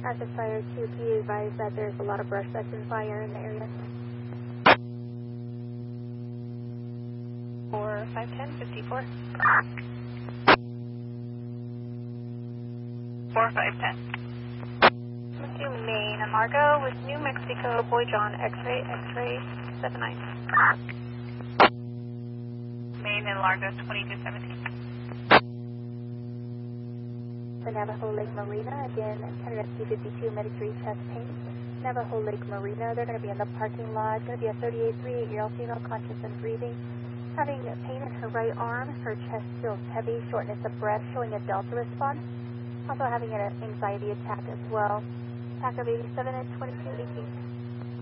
Active Fire 2P advised that there's a lot of brush that's in fire in the area. 4510, 54. 4510. To Maine and Largo with New Mexico, Boy John, X-ray, X-ray, 79. Maine and Largo, 2217. The Navajo Lake Marina, again, Canada C-52, Medic 3, chest pain. Navajo Lake Marina, they're going to be in the parking lot. It's going to be a 38-year-old female, conscious and breathing. Having pain in her right arm, her chest feels heavy, shortness of breath, showing a delta response. Also having an anxiety attack as well. Attack of 87 at 2218.